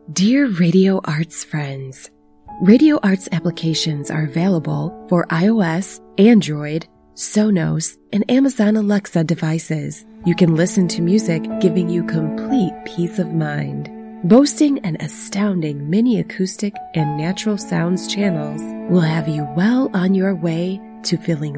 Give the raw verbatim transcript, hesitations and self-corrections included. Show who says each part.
Speaker 1: Dear Radio Arts friends, Radio Arts applications are available for iOS, Android, Sonos, and Amazon Alexa devices. You can listen to music, giving you complete peace of mind. Boasting an astounding mini acoustic and natural sounds channels will have you well on your way to feeling